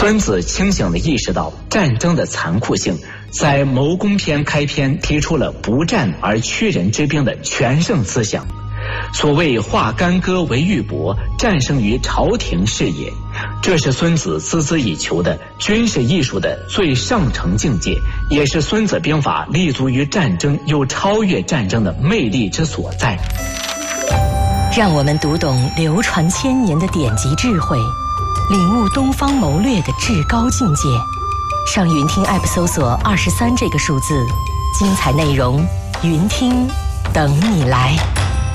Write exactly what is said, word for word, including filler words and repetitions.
孙子清醒地意识到战争的残酷性，在谋攻篇开篇提出了不战而屈人之兵的全胜思想。所谓化干戈为玉帛，战胜于朝廷是也。这是孙子孜孜以求的军事艺术的最上乘境界，也是孙子兵法立足于战争又超越战争的魅力之所在。 让我们读懂流传千年的典籍智慧，领悟东方谋略的至高境界。上云听 App 搜索二十三这个数字，精彩内容云听等你来。